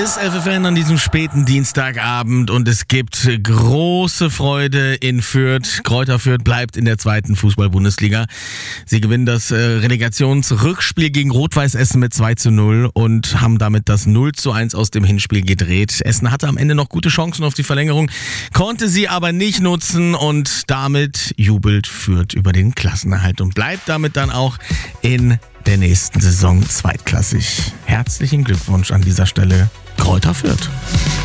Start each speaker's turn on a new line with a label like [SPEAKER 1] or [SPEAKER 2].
[SPEAKER 1] ist FFN an diesem späten Dienstagabend und es gibt große Freude in Fürth. Greuther Fürth bleibt in der 2. Fußball-Bundesliga. Sie gewinnen das Relegationsrückspiel gegen Rot-Weiß Essen mit 2:0 und haben damit das 0:1 aus dem Hinspiel gedreht. Essen hatte am Ende noch gute Chancen auf die Verlängerung, konnte sie aber nicht nutzen und damit jubelt Fürth über den Klassenerhalt und bleibt damit dann auch in der nächsten Saison zweitklassig. Herzlichen Glückwunsch an dieser Stelle, Greuther Fürth.